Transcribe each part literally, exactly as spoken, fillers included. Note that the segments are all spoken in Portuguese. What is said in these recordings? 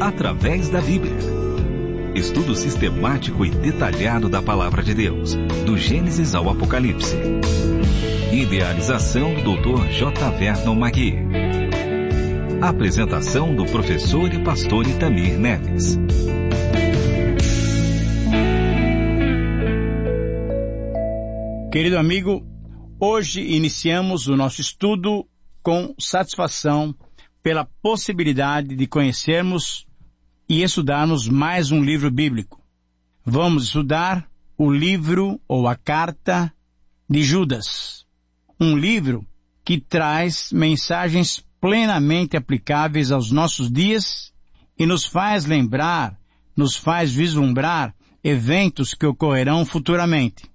através da Bíblia. Estudo sistemático e detalhado da Palavra de Deus, do Gênesis ao Apocalipse. Idealização do doutor J. Vernon Magui. Apresentação do professor e pastor Itamir Neves. Querido amigo, hoje iniciamos o nosso estudo com satisfação pela possibilidade de conhecermos e estudarmos mais um livro bíblico. Vamos estudar o livro ou a carta de Judas, um livro que traz mensagens plenamente aplicáveis aos nossos dias e nos faz lembrar, nos faz vislumbrar eventos que ocorrerão futuramente.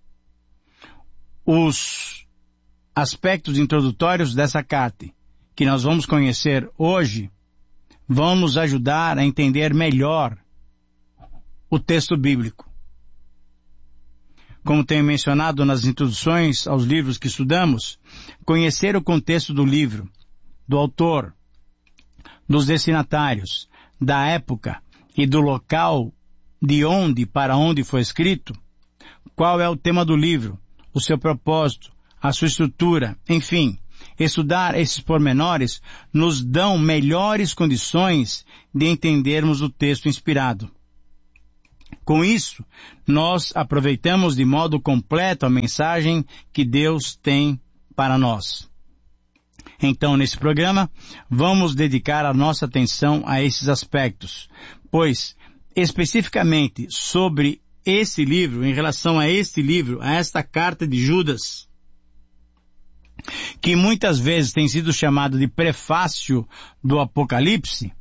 Os aspectos introdutórios dessa carta, que nós vamos conhecer hoje, vão nos ajudar a entender melhor o texto bíblico. Como tenho mencionado nas introduções aos livros que estudamos, conhecer o contexto do livro, do autor, dos destinatários, da época e do local de onde para onde foi escrito, qual é o tema do livro, o seu propósito, a sua estrutura, enfim, estudar esses pormenores nos dão melhores condições de entendermos o texto inspirado. Com isso, nós aproveitamos de modo completo a mensagem que Deus tem para nós. Então, nesse programa, vamos dedicar a nossa atenção a esses aspectos, pois, especificamente sobre esse livro, em relação a este livro, a esta carta de Judas, que muitas vezes tem sido chamado de prefácio do Apocalipse,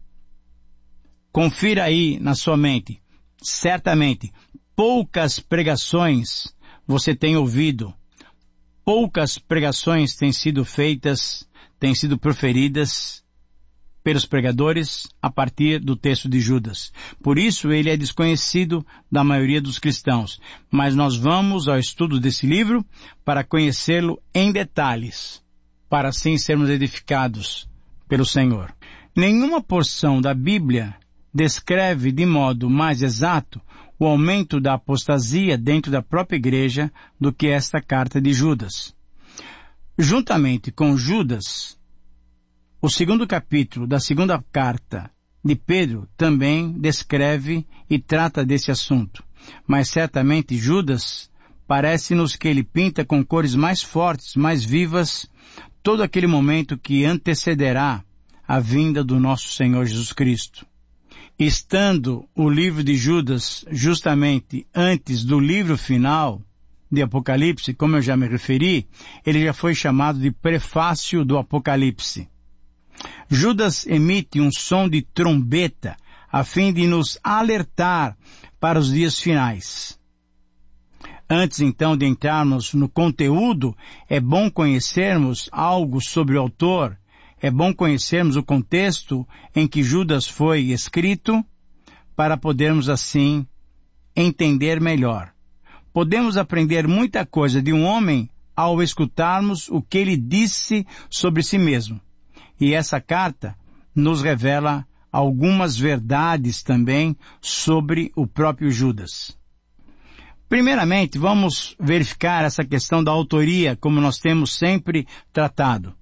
confira aí na sua mente, certamente, poucas pregações você tem ouvido, poucas pregações têm sido feitas, têm sido proferidas pelos pregadores a partir do texto de Judas. Por isso ele é desconhecido da maioria dos cristãos. Mas nós vamos ao estudo desse livro para conhecê-lo em detalhes, para assim sermos edificados pelo Senhor. Nenhuma porção da Bíblia descreve de modo mais exato o aumento da apostasia dentro da própria igreja do que esta carta de Judas. Juntamente com Judas, o segundo capítulo da segunda carta de Pedro também descreve e trata desse assunto. Mas certamente Judas parece-nos que ele pinta com cores mais fortes, mais vivas, todo aquele momento que antecederá a vinda do nosso Senhor Jesus Cristo. Estando o livro de Judas justamente antes do livro final de Apocalipse, como eu já me referi, ele já foi chamado de prefácio do Apocalipse. Judas emite um som de trombeta a fim de nos alertar para os dias finais. Antes então de entrarmos no conteúdo, é bom conhecermos algo sobre o autor, é bom conhecermos o contexto em que Judas foi escrito, para podermos assim entender melhor. Podemos aprender muita coisa de um homem ao escutarmos o que ele disse sobre si mesmo. E essa carta nos revela algumas verdades também sobre o próprio Judas. Primeiramente, vamos verificar essa questão da autoria, como nós temos sempre tratado.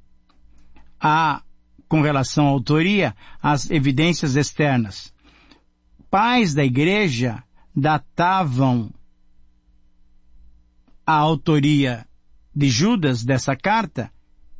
Há, com relação à autoria, as evidências externas. Pais da igreja datavam a autoria de Judas, dessa carta,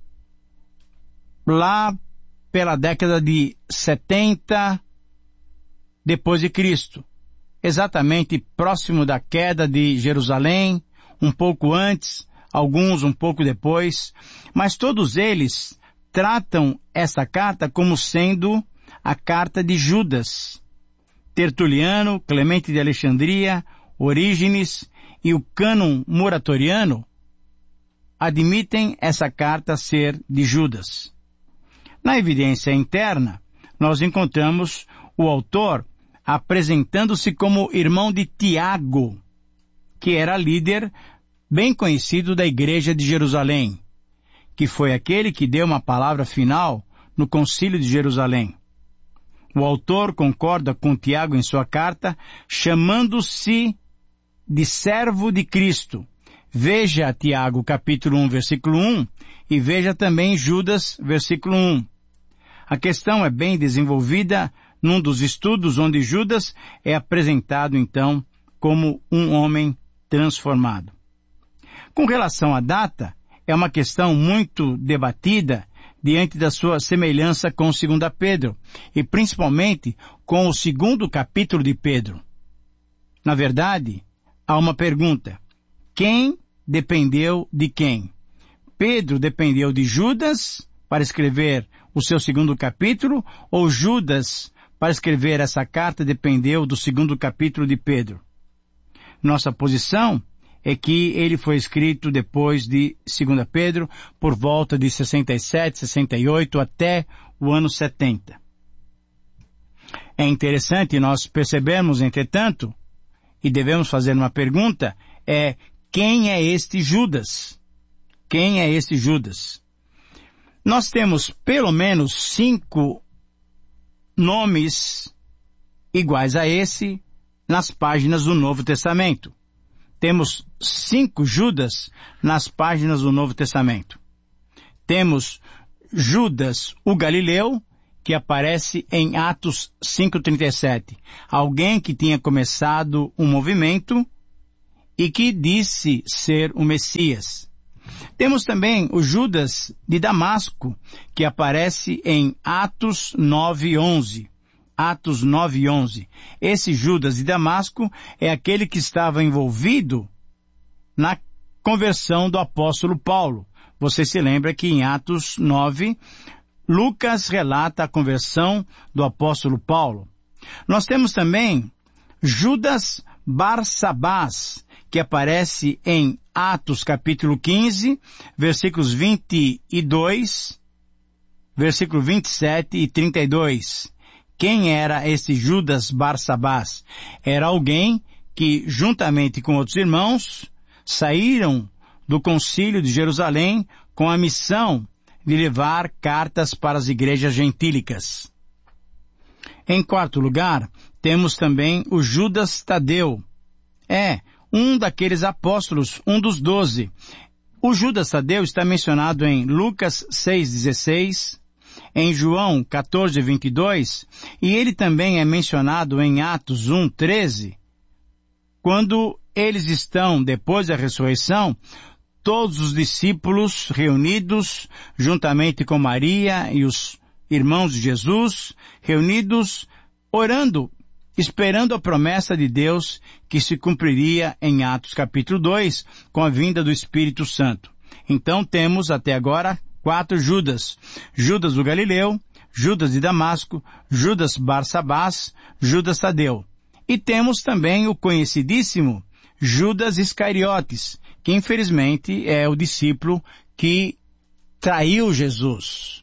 lá pela década de setenta depois de Cristo, exatamente próximo da queda de Jerusalém, um pouco antes, alguns um pouco depois, mas todos eles tratam essa carta como sendo a carta de Judas. Tertuliano, Clemente de Alexandria, Orígenes e o cânon muratoriano admitem essa carta ser de Judas. Na evidência interna, nós encontramos o autor apresentando-se como irmão de Tiago, que era líder bem conhecido da igreja de Jerusalém, que foi aquele que deu uma palavra final no concílio de Jerusalém. O autor concorda com Tiago em sua carta, chamando-se de servo de Cristo. Veja Tiago capítulo um, versículo um, e veja também Judas, versículo um. A questão é bem desenvolvida num dos estudos onde Judas é apresentado, então, como um homem transformado. Com relação à data, é uma questão muito debatida diante da sua semelhança com Segunda Pedro, e principalmente com o segundo capítulo de Pedro. Na verdade, há uma pergunta: quem dependeu de quem? Pedro dependeu de Judas para escrever o seu segundo capítulo, ou Judas, para escrever essa carta, dependeu do segundo capítulo de Pedro? Nossa posição é que ele foi escrito depois de Segunda Pedro, por volta de sessenta e sete, sessenta e oito, até o ano setenta. É interessante nós percebermos, entretanto, e devemos fazer uma pergunta, é: quem é este Judas? Quem é este Judas? Nós temos pelo menos cinco nomes iguais a esse nas páginas do Novo Testamento. Temos cinco Judas nas páginas do Novo Testamento. Temos Judas, o Galileu, que aparece em Atos cinco, trinta e sete. Alguém que tinha começado um movimento e que disse ser o Messias. Temos também o Judas de Damasco, que aparece em Atos nove, onze. Atos nove, onze. Esse Judas de Damasco é aquele que estava envolvido na conversão do apóstolo Paulo. Você se lembra que em Atos nove, Lucas relata a conversão do apóstolo Paulo. Nós temos também Judas Barsabás, que aparece em Atos capítulo quinze, versículos vinte e dois, versículo vinte e sete e trinta e dois. Quem era esse Judas Barsabás? Era alguém que, juntamente com outros irmãos, saíram do concílio de Jerusalém com a missão de levar cartas para as igrejas gentílicas. Em quarto lugar, temos também o Judas Tadeu. É um daqueles apóstolos, um dos doze. O Judas Tadeu está mencionado em Lucas seis, dezesseis, em João quatorze, vinte e dois, e ele também é mencionado em Atos um, treze, quando eles estão, depois da ressurreição, todos os discípulos reunidos, juntamente com Maria e os irmãos de Jesus, reunidos, orando, esperando a promessa de Deus que se cumpriria em Atos capítulo dois, com a vinda do Espírito Santo. Então temos até agora quatro Judas: Judas o Galileu, Judas de Damasco, Judas Barsabás, Judas Tadeu. E temos também o conhecidíssimo Judas Iscariotes, que infelizmente é o discípulo que traiu Jesus.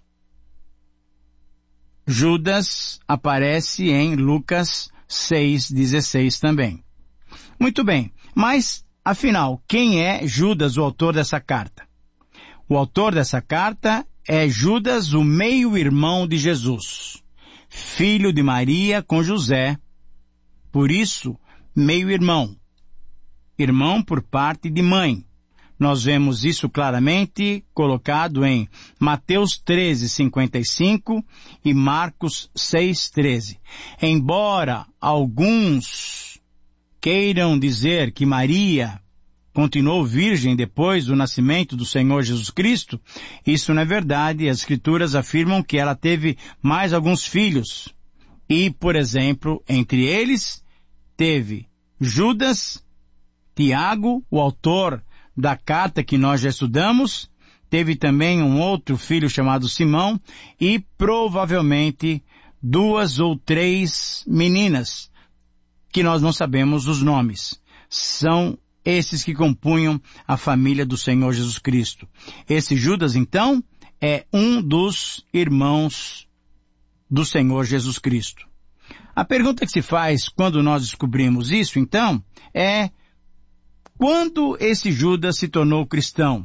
Judas aparece em Lucas seis, dezesseis também. Muito bem, mas afinal, quem é Judas, o autor dessa carta? O autor dessa carta é Judas, o meio-irmão de Jesus, filho de Maria com José, por isso, meio-irmão, irmão por parte de mãe. Nós vemos isso claramente colocado em Mateus treze, cinquenta e cinco e Marcos seis, treze. Embora alguns queiram dizer que Maria continuou virgem depois do nascimento do Senhor Jesus Cristo, isso não é verdade. As Escrituras afirmam que ela teve mais alguns filhos. E, por exemplo, entre eles, teve Judas, Tiago, o autor da carta que nós já estudamos, teve também um outro filho chamado Simão, e provavelmente duas ou três meninas, que nós não sabemos os nomes. São esses que compunham a família do Senhor Jesus Cristo. Esse Judas, então, é um dos irmãos do Senhor Jesus Cristo. A pergunta que se faz quando nós descobrimos isso, então, é: quando esse Judas se tornou cristão?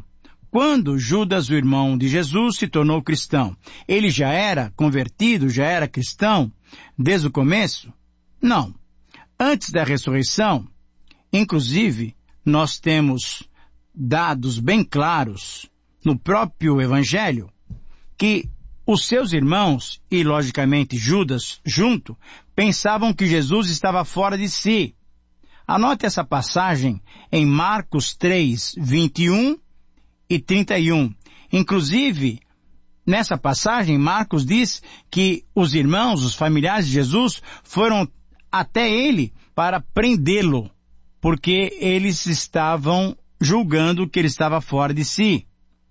quando Judas, o irmão de Jesus, se tornou cristão. Ele já era convertido, já era cristão desde o começo? Não. Antes da ressurreição, inclusive, nós temos dados bem claros no próprio Evangelho que os seus irmãos, e logicamente Judas junto, pensavam que Jesus estava fora de si. Anote essa passagem em Marcos três, vinte e um e trinta e um. Inclusive, nessa passagem, Marcos diz que os irmãos, os familiares de Jesus, foram até ele para prendê-lo, porque eles estavam julgando que ele estava fora de si.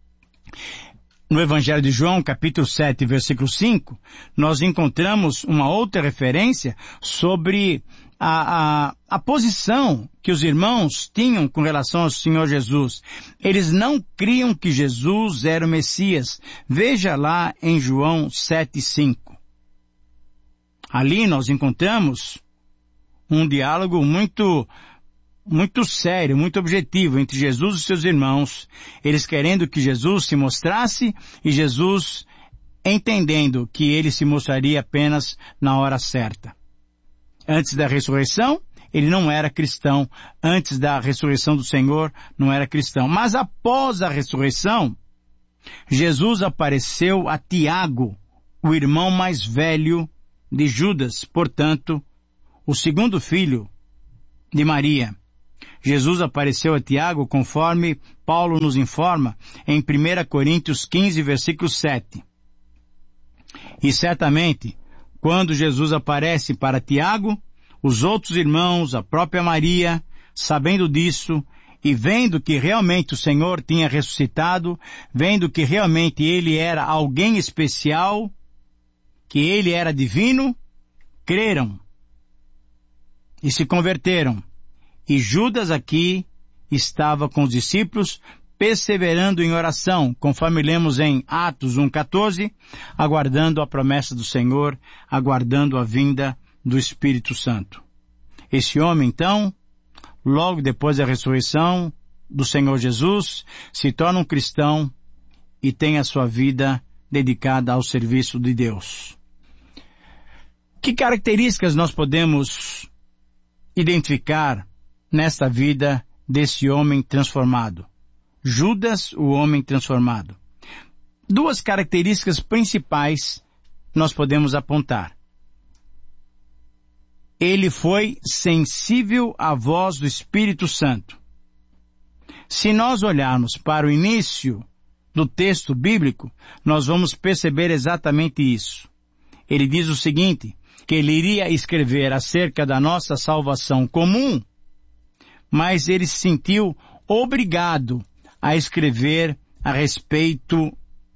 No Evangelho de João, capítulo sete, versículo cinco, nós encontramos uma outra referência sobre a, a, a posição que os irmãos tinham com relação ao Senhor Jesus. Eles não criam que Jesus era o Messias. Veja lá em João sete, cinco. Ali nós encontramos um diálogo muito muito sério, muito objetivo entre Jesus e seus irmãos, eles querendo que Jesus se mostrasse e Jesus entendendo que ele se mostraria apenas na hora certa. Antes da ressurreição, ele não era cristão. Antes da ressurreição do Senhor, não era cristão. Mas após a ressurreição, Jesus apareceu a Tiago, o irmão mais velho de Judas, portanto, o segundo filho de Maria. Jesus apareceu a Tiago, conforme Paulo nos informa em primeira Coríntios quinze, versículo sete. E certamente, quando Jesus aparece para Tiago, os outros irmãos, a própria Maria, sabendo disso e vendo que realmente o Senhor tinha ressuscitado, vendo que realmente ele era alguém especial, que ele era divino, creram e se converteram. E Judas aqui estava com os discípulos, perseverando em oração, conforme lemos em Atos um, quatorze, aguardando a promessa do Senhor, aguardando a vinda do Espírito Santo. Esse homem, então, logo depois da ressurreição do Senhor Jesus, se torna um cristão e tem a sua vida dedicada ao serviço de Deus. Que características nós podemos identificar nesta vida desse homem transformado? Judas, o homem transformado. Duas características principais nós podemos apontar. Ele foi sensível à voz do Espírito Santo. Se nós olharmos para o início do texto bíblico, nós vamos perceber exatamente isso. Ele diz o seguinte, que ele iria escrever acerca da nossa salvação comum, mas ele se sentiu obrigado a escrever a respeito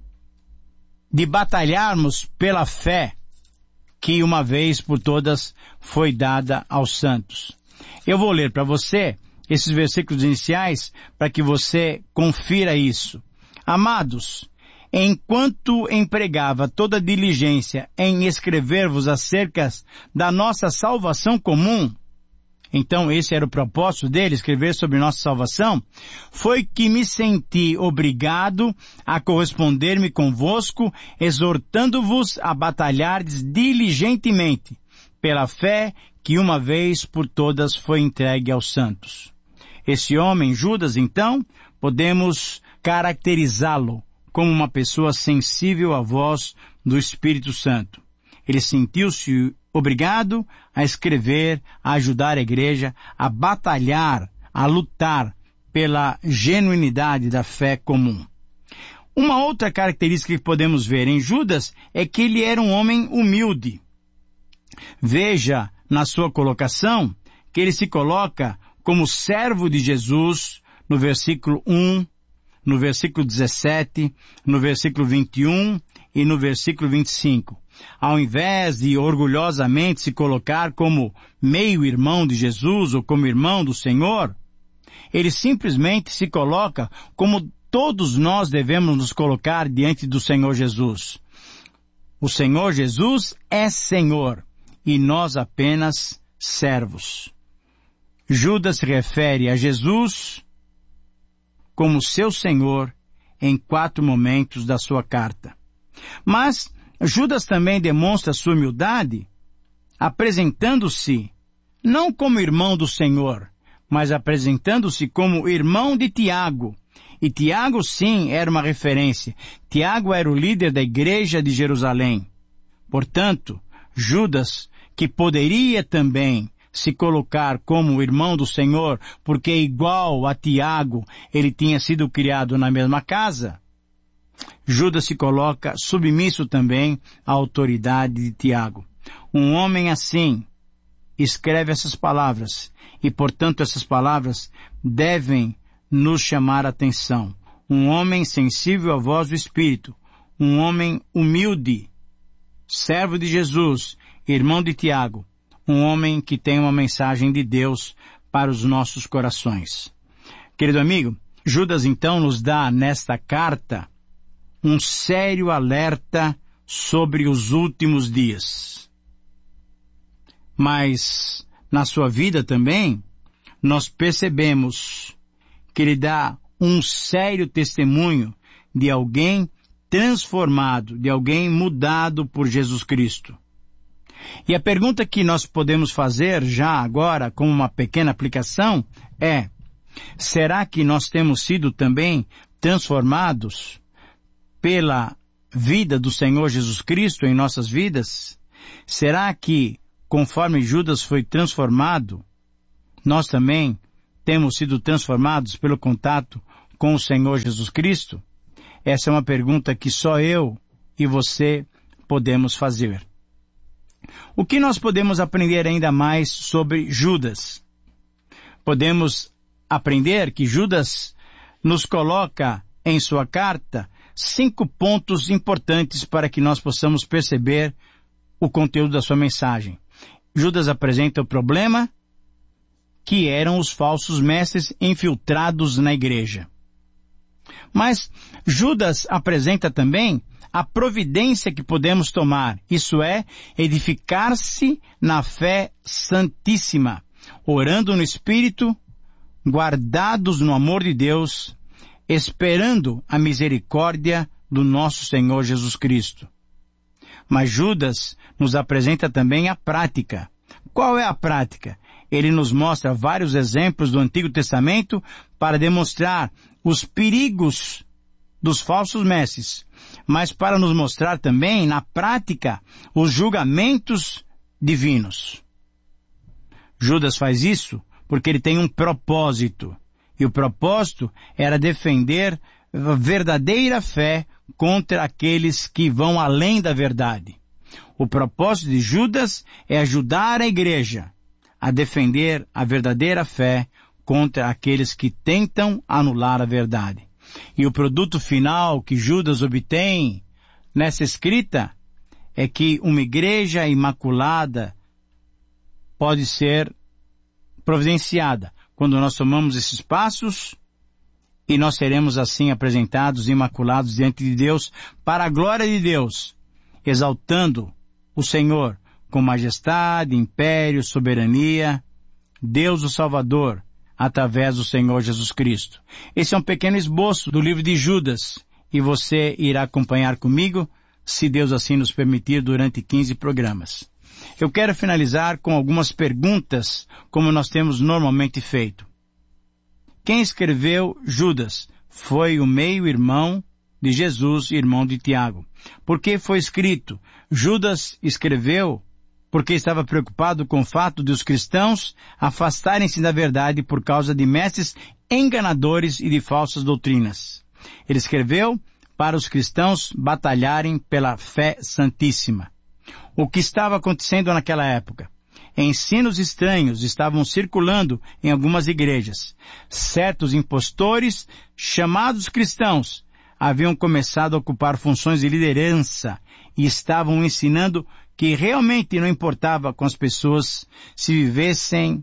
de batalharmos pela fé que uma vez por todas foi dada aos santos. Eu vou ler para você esses versículos iniciais para que você confira isso. Amados, enquanto empregava toda diligência em escrever-vos acerca da nossa salvação comum, então esse era o propósito dele, escrever sobre nossa salvação, foi que me senti obrigado a corresponder-me convosco, exortando-vos a batalhardes diligentemente pela fé que uma vez por todas foi entregue aos santos. Esse homem, Judas, então, podemos caracterizá-lo como uma pessoa sensível à voz do Espírito Santo. Ele sentiu-se obrigado a escrever, a ajudar a igreja, a batalhar, a lutar pela genuinidade da fé comum. Uma outra característica que podemos ver em Judas é que ele era um homem humilde. Veja na sua colocação que ele se coloca como servo de Jesus no versículo um, no versículo dezessete, no versículo vinte e um e no versículo vinte e cinco. Ao invés de orgulhosamente se colocar como meio-irmão de Jesus ou como irmão do Senhor, ele simplesmente se coloca como todos nós devemos nos colocar diante do Senhor Jesus. O Senhor Jesus é Senhor e nós apenas servos. Judas se refere a Jesus como seu Senhor em quatro momentos da sua carta. Mas Judas também demonstra sua humildade, apresentando-se não como irmão do Senhor, mas apresentando-se como irmão de Tiago. E Tiago, sim, era uma referência. Tiago era o líder da igreja de Jerusalém. Portanto, Judas, que poderia também se colocar como irmão do Senhor, porque igual a Tiago, ele tinha sido criado na mesma casa, Judas se coloca submisso também à autoridade de Tiago. Um homem assim escreve essas palavras, e portanto essas palavras devem nos chamar a atenção. Um homem sensível à voz do Espírito, um homem humilde, servo de Jesus, irmão de Tiago, um homem que tem uma mensagem de Deus para os nossos corações. Querido amigo, Judas então nos dá nesta carta um sério alerta sobre os últimos dias. Mas na sua vida também, nós percebemos que ele dá um sério testemunho de alguém transformado, de alguém mudado por Jesus Cristo. E a pergunta que nós podemos fazer já agora, como uma pequena aplicação, é: será que nós temos sido também transformados pela vida do Senhor Jesus Cristo em nossas vidas? Será que, conforme Judas foi transformado, nós também temos sido transformados pelo contato com o Senhor Jesus Cristo? Essa é uma pergunta que só eu e você podemos fazer. O que nós podemos aprender ainda mais sobre Judas? Podemos aprender que Judas nos coloca em sua carta cinco pontos importantes para que nós possamos perceber o conteúdo da sua mensagem. Judas apresenta o problema, que eram os falsos mestres infiltrados na igreja. Mas Judas apresenta também a providência que podemos tomar, isso é, edificar-se na fé santíssima, orando no Espírito, guardados no amor de Deus, esperando a misericórdia do nosso Senhor Jesus Cristo. Mas Judas nos apresenta também a prática. Qual é a prática? Ele nos mostra vários exemplos do Antigo Testamento para demonstrar os perigos dos falsos mestres, mas para nos mostrar também, na prática, os julgamentos divinos. Judas faz isso porque ele tem um propósito, e o propósito era defender a verdadeira fé contra aqueles que vão além da verdade. O propósito de Judas é ajudar a igreja a defender a verdadeira fé contra aqueles que tentam anular a verdade. E o produto final que Judas obtém nessa escrita é que uma igreja imaculada pode ser providenciada quando nós tomamos esses passos, e nós seremos assim apresentados imaculados diante de Deus para a glória de Deus, exaltando o Senhor com majestade, império, soberania, Deus o Salvador, através do Senhor Jesus Cristo. Esse é um pequeno esboço do livro de Judas, e você irá acompanhar comigo, se Deus assim nos permitir, durante quinze programas. Eu quero finalizar com algumas perguntas, como nós temos normalmente feito. Quem escreveu Judas? Foi o meio-irmão de Jesus, irmão de Tiago. Por que foi escrito? Judas escreveu porque estava preocupado com o fato de os cristãos afastarem-se da verdade por causa de mestres enganadores e de falsas doutrinas. Ele escreveu para os cristãos batalharem pela fé santíssima. O que estava acontecendo naquela época? Ensinos estranhos estavam circulando em algumas igrejas. Certos impostores, chamados cristãos, haviam começado a ocupar funções de liderança e estavam ensinando que realmente não importava com as pessoas se vivessem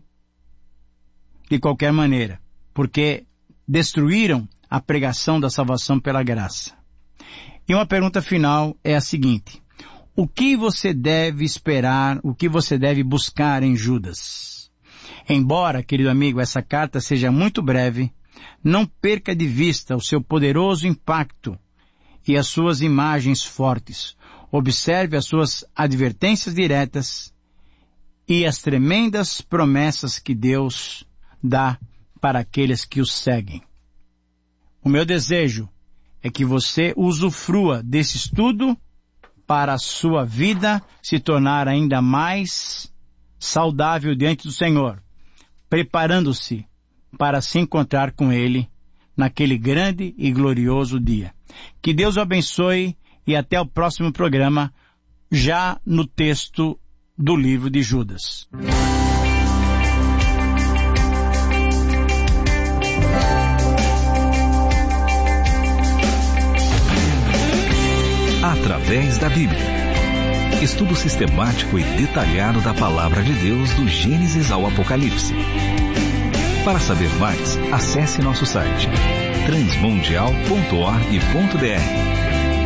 de qualquer maneira, porque destruíram a pregação da salvação pela graça. E uma pergunta final é a seguinte: o que você deve esperar, o que você deve buscar em Judas? Embora, querido amigo, essa carta seja muito breve, Não perca de vista o seu poderoso impacto e as suas imagens fortes. Observe as suas advertências diretas e as tremendas promessas que Deus dá para aqueles que o seguem. O meu desejo é que você usufrua desse estudo para a sua vida se tornar ainda mais saudável diante do Senhor, preparando-se para se encontrar com Ele naquele grande e glorioso dia. Que Deus o abençoe e até o próximo programa, já no texto do livro de Judas. Através da Bíblia. Estudo sistemático e detalhado da Palavra de Deus do Gênesis ao Apocalipse. Para saber mais, acesse nosso site transmundial ponto org ponto br.